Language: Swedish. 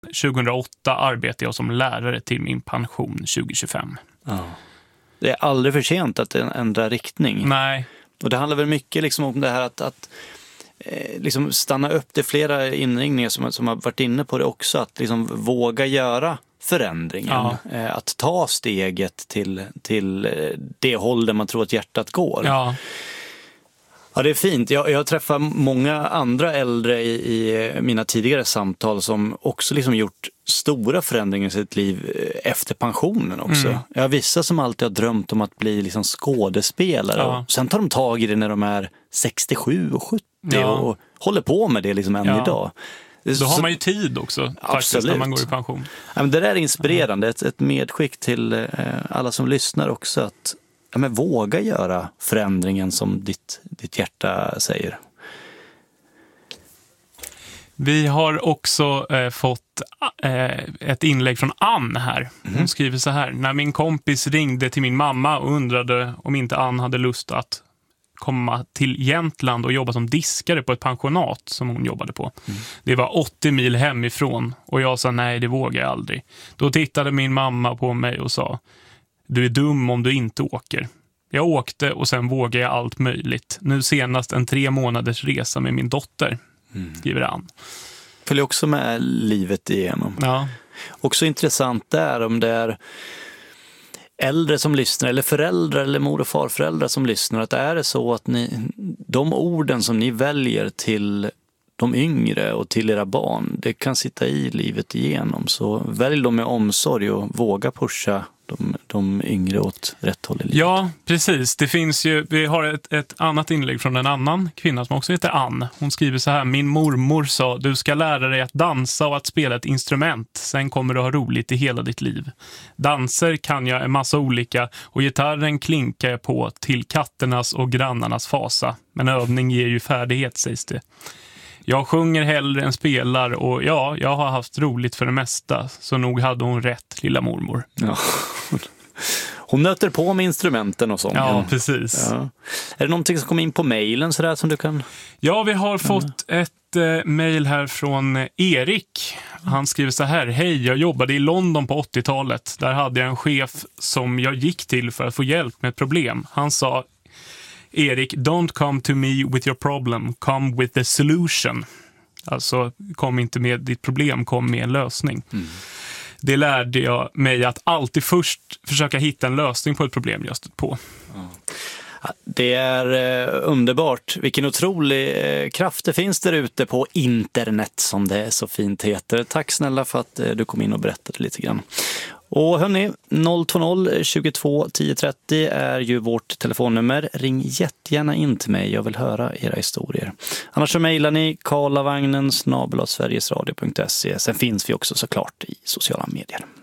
2008 arbetar jag som lärare till min pension 2025. Ja. Det är aldrig för sent att ändra riktning. Nej. Och det handlar väl mycket liksom om det här att liksom stanna upp. Det är flera inringningar som har varit inne på det också. Att liksom våga göra förändringen. Ja. Att ta steget till det håll där man tror att hjärtat går. Ja. Ja, det är fint. Jag träffar många andra äldre i mina tidigare samtal som också liksom gjort stora förändringar i sitt liv efter pensionen också. Jag har vissa som alltid har drömt om att bli liksom skådespelare. Ja. Och sen tar de tag i det när de är 67 och 70 och håller på med det liksom än idag. Då har man ju tid också faktiskt när man går i pension. Ja, men det där är inspirerande. Ett medskick till alla som lyssnar också att våga göra förändringen som ditt hjärta säger. Vi har också fått ett inlägg från Ann här. Hon skriver så här: när min kompis ringde till min mamma och undrade om inte Ann hade lust att komma till Jämtland och jobba som diskare på ett pensionat som hon jobbade på. Det var 80 mil hemifrån och jag sa nej, det vågar jag aldrig. Då tittade min mamma på mig och sa: du är dum om du inte åker. Jag åkte och sen vågade jag allt möjligt. Nu senast en 3 månaders resa med min dotter, skriver Ann. Följer också med livet igenom. Ja. Också intressant där om det är äldre som lyssnar eller föräldrar eller mor- och farföräldrar som lyssnar, att är det så att de orden som ni väljer till de yngre och till era barn, det kan sitta i livet igenom. Så välj dem med omsorg och våga pusha de yngre åt rätt håll i livet. Ja, precis. Det finns ju, vi har ett annat inlägg från en annan kvinna som också heter Ann. Hon skriver så här: min mormor sa, du ska lära dig att dansa och att spela ett instrument. Sen kommer du ha roligt i hela ditt liv. Danser kan jag en massa olika och gitarren klinkar jag på till katternas och grannarnas fasa. Men övning ger ju färdighet, sägs det. Jag sjunger hellre än spelar och ja, jag har haft roligt för det mesta. Så nog hade hon rätt, lilla mormor. Ja. Hon nöter på med instrumenten och sånt. Ja, precis. Ja. Är det någonting som kommer in på mejlen sådär som du kan? Ja, vi har fått ett mejl här från Erik. Han skriver så här: hej, jag jobbade i London på 80-talet. Där hade jag en chef som jag gick till för att få hjälp med ett problem. Han sa: Erik, don't come to me with your problem, come with the solution. Alltså, kom inte med ditt problem, kom med en lösning. Det lärde jag mig att alltid först försöka hitta en lösning på ett problem jag stött på. Det är underbart. Vilken otrolig kraft det finns där ute på internet, som det så fint heter. Tack snälla för att du kom in och berättade lite grann. Och hörni, 020 22 10 30 är ju vårt telefonnummer. Ring jättegärna in till mig, jag vill höra era historier. Annars så mejlar ni karlavagnen@sverigesradio.se. Sen finns vi också såklart i sociala medier.